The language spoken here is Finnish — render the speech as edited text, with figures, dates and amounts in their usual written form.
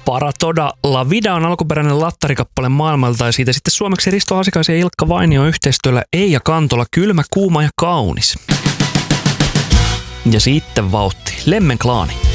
Para toda la vida on alkuperäinen lattarikappale maailmalta ja siitä sitten suomeksi Risto Hasikaisen ja Ilkka Vainio yhteistyöllä Eija Kantola, kylmä, kuuma ja kaunis. Ja sitten vauhti, Lemmen Klaani.